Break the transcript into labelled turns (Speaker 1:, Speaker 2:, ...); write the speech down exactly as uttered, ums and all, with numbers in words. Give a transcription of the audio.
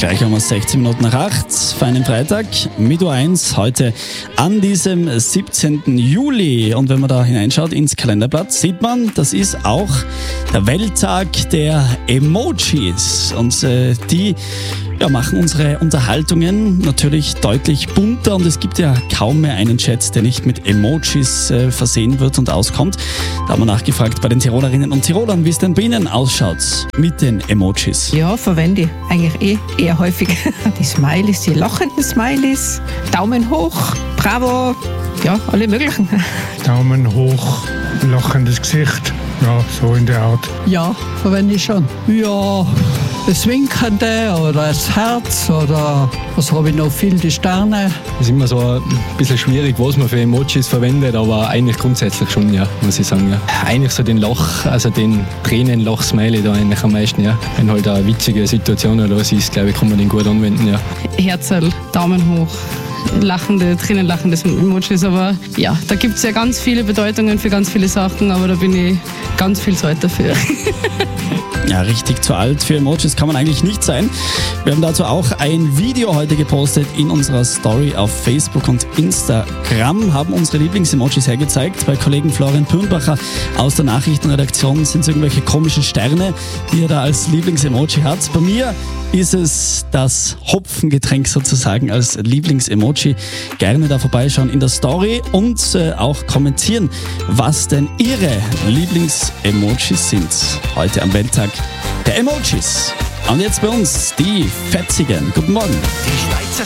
Speaker 1: Gleich haben wir sechzehn Minuten nach acht, feinen Freitag, mit U eins, heute an diesem siebzehnten Juli. Und wenn man da hineinschaut ins Kalenderblatt, sieht man, das ist auch der Welttag der Emojis. Und äh, die ja, machen unsere Unterhaltungen natürlich deutlich bunter und es gibt ja kaum mehr einen Chat, der nicht mit Emojis äh, versehen wird und auskommt. Da haben wir nachgefragt bei den Tirolerinnen und Tirolern, wie es denn bei Ihnen ausschaut mit den Emojis.
Speaker 2: Ja, verwende ich eigentlich eh eher häufig. Die Smileys, die lachenden Smileys, Daumen hoch, bravo, ja, alle möglichen.
Speaker 3: Daumen hoch, lachendes Gesicht, ja, so in der Art.
Speaker 4: Ja, verwende ich schon. Ja, das Winkende oder das Herz oder was habe ich noch viel, die Sterne.
Speaker 5: Es ist immer so ein bisschen schwierig, was man für Emojis verwendet, aber eigentlich grundsätzlich schon, ja, muss ich sagen. Ja. Eigentlich so den Lach, also den Tränen-Lach-Smiley da eigentlich am meisten, ja. Wenn halt eine witzige Situation oder was ist, glaube ich, kann man den gut anwenden, ja.
Speaker 6: Herzl, Daumen hoch. Lachende, tränenlachende Emojis, aber ja, da gibt es ja ganz viele Bedeutungen für ganz viele Sachen, aber da bin ich ganz viel zu alt dafür.
Speaker 1: Ja, richtig zu alt für Emojis kann man eigentlich nicht sein. Wir haben dazu auch ein Video heute gepostet in unserer Story auf Facebook und Instagram, haben unsere Lieblings-Emojis hergezeigt. Bei Kollegen Florian Pürnbacher aus der Nachrichtenredaktion sind es irgendwelche komischen Sterne, die er da als Lieblings-Emoji hat. Bei mir ist es das Hopfengetränk sozusagen als Lieblings-Emoji. Gerne da vorbeischauen in der Story und äh, auch kommentieren, was denn Ihre Lieblings-Emojis sind. Heute am Welttag der Emojis. Und jetzt bei uns die Fetzigen. Guten Morgen.
Speaker 7: Die Schweizer